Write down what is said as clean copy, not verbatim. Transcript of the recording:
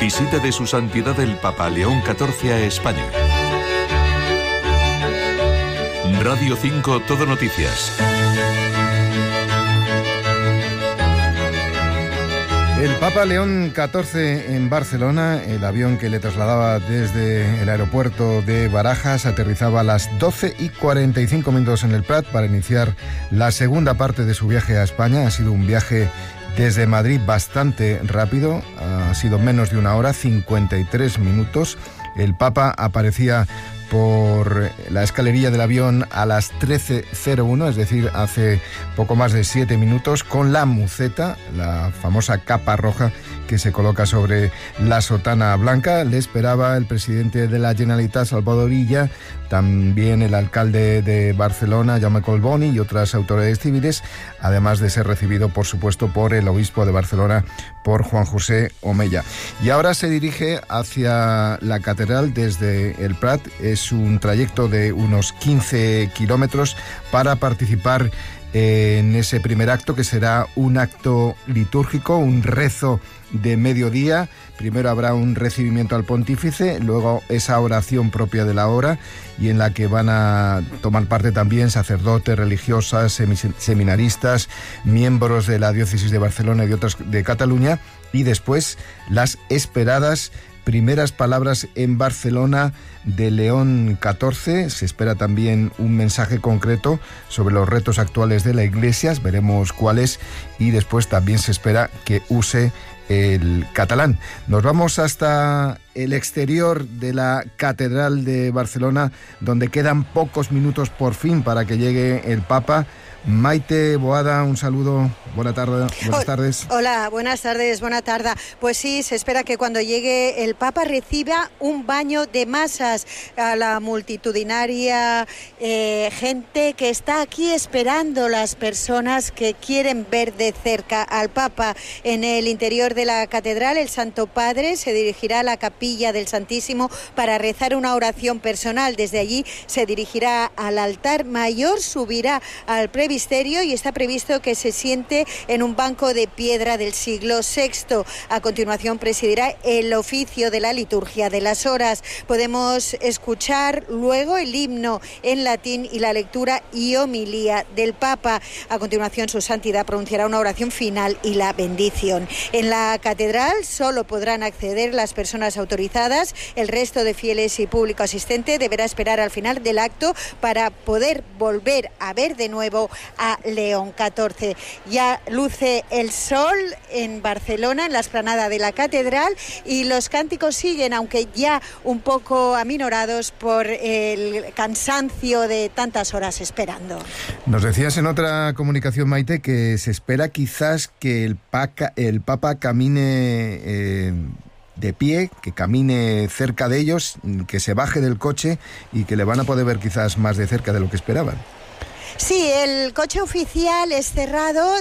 Visita de Su Santidad el Papa León XIV a España. Radio 5 Todo Noticias. El Papa León XIV en Barcelona, el avión que le trasladaba desde el aeropuerto de Barajas, aterrizaba a las 12:45 en el Prat para iniciar la segunda parte de su viaje a España. Ha sido un viaje desde Madrid bastante rápido, ha sido menos de una hora, 53 minutos. El Papa aparecía por la escalerilla del avión a las 13:01, es decir, hace poco más de 7 minutos, con la muceta, la famosa capa roja que se coloca sobre la sotana blanca. Le esperaba el presidente de la Generalitat, Salvador Illa, también el alcalde de Barcelona, Jaume Collboni, y otras autoridades civiles, además de ser recibido, por supuesto, por el obispo de Barcelona, por Juan José Omella. Y ahora se dirige hacia la catedral desde el Prat. Es un trayecto de unos 15 kilómetros para participar en ese primer acto, que será un acto litúrgico, un rezo de mediodía. Primero habrá un recibimiento al pontífice, luego esa oración propia de la hora, y en la que van a tomar parte también sacerdotes, religiosas, seminaristas, miembros de la diócesis de Barcelona y de otras de Cataluña, y después las esperadas primeras palabras en Barcelona de León XIV. Se espera también un mensaje concreto sobre los retos actuales de la Iglesia, veremos cuáles, y después también se espera que use el catalán. Nos vamos hasta el exterior de la Catedral de Barcelona, donde quedan pocos minutos por fin para que llegue el Papa. Maite Boada, un saludo, buenas tardes. Hola, buenas tardes, buena tarde. Pues sí, se espera que cuando llegue el Papa reciba un baño de masas a la multitudinaria gente que está aquí esperando, las personas que quieren ver de cerca al Papa. En el interior de la catedral, el Santo Padre se dirigirá a la capilla del Santísimo para rezar una oración personal. Desde allí se dirigirá al altar mayor, subirá al presbiterio y está previsto que se siente en un banco de piedra del siglo VI. A continuación presidirá el oficio de la liturgia de las horas. Podemos escuchar luego el himno en latín y la lectura y homilía del Papa. A continuación, su santidad pronunciará una oración final y la bendición. En la catedral solo podrán acceder las personas autorizadas. El resto de fieles y público asistente deberá esperar al final del acto para poder volver a ver de nuevo a León XIV. Ya luce el sol en Barcelona, en la explanada de la catedral, y los cánticos siguen, aunque ya un poco aminorados por el cansancio de tantas horas esperando. Nos decías en otra comunicación, Maite, que se espera quizás que el Papa camine de pie, que camine cerca de ellos, que se baje del coche y que le van a poder ver quizás más de cerca de lo que esperaban. Sí, el coche oficial es cerrado.